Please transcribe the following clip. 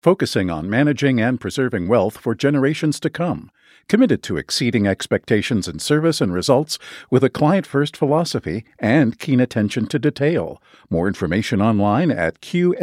focusing on managing and preserving wealth for generations to come, committed to exceeding expectations in service and results with a client-first philosophy and keen attention to detail. More information online at